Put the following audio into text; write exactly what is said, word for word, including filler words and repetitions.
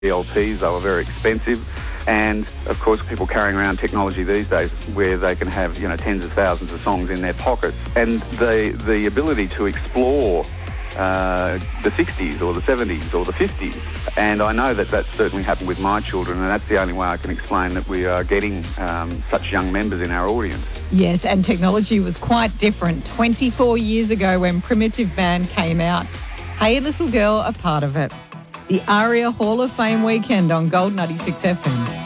L Ps, they were very expensive. And, of course, people carrying around technology these days where they can have, you know, tens of thousands of songs in their pockets. And the, the ability to explore uh, the sixties or the seventies or the fifties. And I know that that's certainly happened with my children, and that's the only way I can explain that we are getting um, such young members in our audience. Yes, and technology was quite different twenty-four years ago when Primitive Man came out. Hey Little Girl, a part of it. The ARIA Hall of Fame weekend on Gold ninety-six F M.